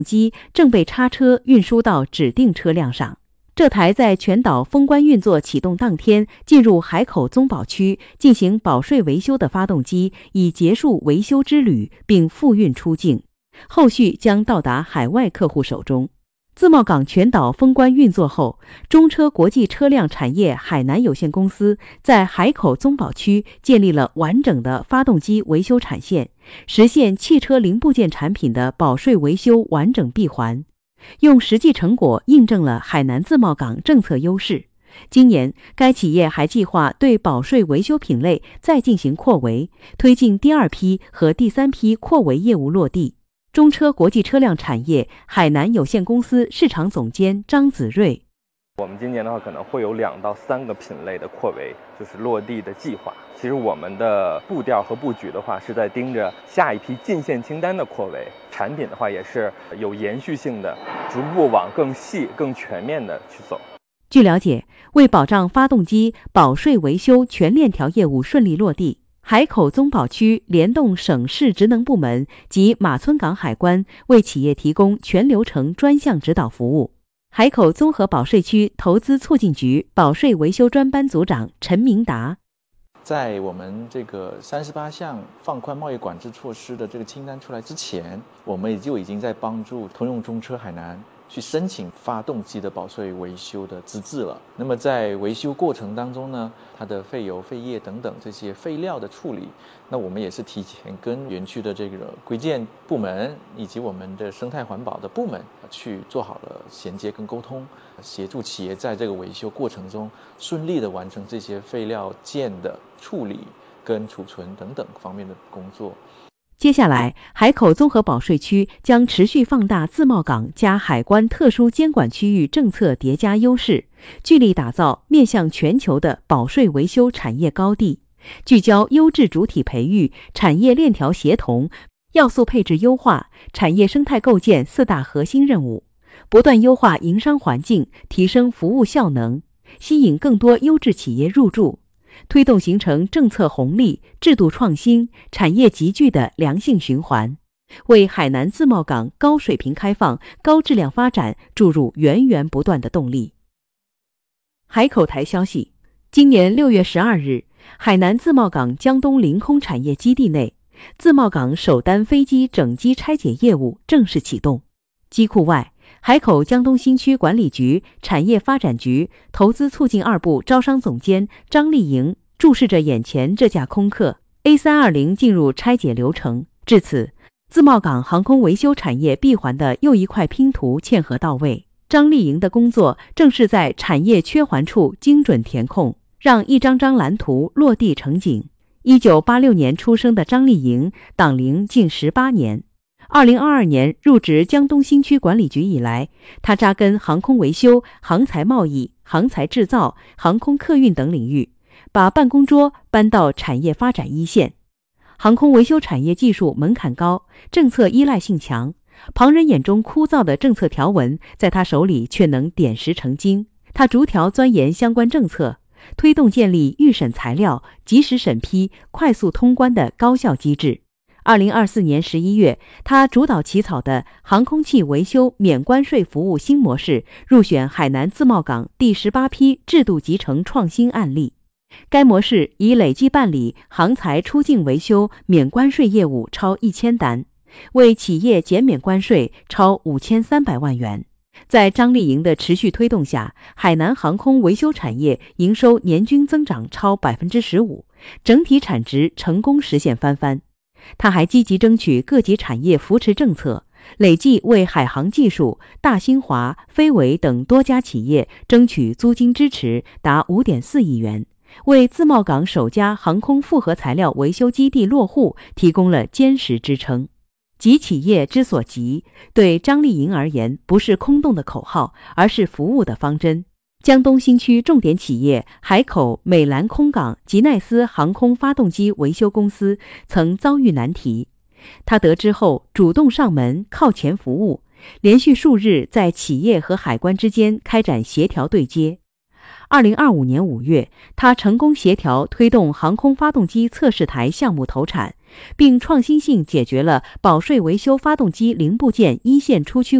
机正被叉车运输到指定车辆上。这台在全岛封关运作启动当天进入海口综保区进行保税维修的发动机已结束维修之旅，并复运出境，后续将到达海外客户手中。自贸港全岛封关运作后，中车国际车辆产业海南有限公司在海口综保区建立了完整的发动机维修产线，实现汽车零部件产品的保税维修完整闭环，用实际成果印证了海南自贸港政策优势。今年，该企业还计划对保税维修品类再进行扩围，推进第2批和第3批扩围业务落地。中车国际车辆产业海南有限公司市场总监张子睿： 我们今年的话可能会有2到3个品类的扩围，就是落地的计划。其实我们的步调和布局的话是在盯着下一批进线清单的扩围，产品的话也是有延续性的，逐步往更细更全面的去走。 据了解，为保障发动机保税维修全链条业务顺利落地，海口综保区联动省市职能部门及马村港海关为企业提供全流程专项指导服务。海口综合保税区投资促进局保税维修专班组长陈明达： 在我们这个38项放宽贸易管制措施的这个清单出来之前，我们就已经在帮助通用中车海南去申请发动机的保税维修的资质了。那么在维修过程当中呢，它的废油、废液等等这些废料的处理，那我们也是提前跟园区的这个规建部门以及我们的生态环保的部门去做好了衔接跟沟通，协助企业在这个维修过程中顺利的完成这些废料件的处理跟储存等等方面的工作。 接下来，海口综合保税区将持续放大自贸港加海关特殊监管区域政策叠加优势，聚力打造面向全球的保税维修产业高地，聚焦优质主体培育、产业链条协同、要素配置优化、产业生态构建4大核心任务，不断优化营商环境，提升服务效能，吸引更多优质企业入驻，推动形成政策红利、制度创新、产业集聚的良性循环，为海南自贸港高水平开放、高质量发展注入源源不断的动力。海口台消息，今年6月12日，海南自贸港江东临空产业基地内，自贸港首单飞机整机拆解业务正式启动。机库外，海口江东新区管理局、产业发展局、投资促进2部招商总监张丽莹注视着眼前这架空客 A320 进入拆解流程。至此，自贸港航空维修产业闭环的又一块拼图嵌合到位。张丽莹的工作正是在产业缺环处精准填空，让一张张蓝图落地成景。1986年出生的张丽莹，党龄近18年。2022年入职江东新区管理局以来，他扎根航空维修、航材贸易、航材制造、航空客运等领域，把办公桌搬到产业发展一线。航空维修产业技术门槛高，政策依赖性强，旁人眼中枯燥的政策条文，在他手里却能点石成金。他逐条钻研相关政策，推动建立预审材料、及时审批、快速通关的高效机制。2024年11月，他主导起草的航空器维修免关税服务新模式入选海南自贸港第18批制度集成创新案例。该模式已累计办理航材出境维修免关税业务超1000单，为企业减免关税超5300万元。在张丽莹的持续推动下，海南航空维修产业营收年均增长超 15%， 整体产值成功实现翻番。他还积极争取各级产业扶持政策，累计为海航技术、大新华、飞维等多家企业争取租金支持达 5.4 亿元，为自贸港首家航空复合材料维修基地落户提供了坚实支撑。急企业之所急，对张丽莹而言不是空洞的口号，而是服务的方针。江东新区重点企业海口美兰空港吉奈斯航空发动机维修公司曾遭遇难题，他得知后主动上门靠前服务，连续数日在企业和海关之间开展协调对接。2025年5月，他成功协调推动航空发动机测试台项目投产， 并创新性解决了保税维修发动机零部件一线出区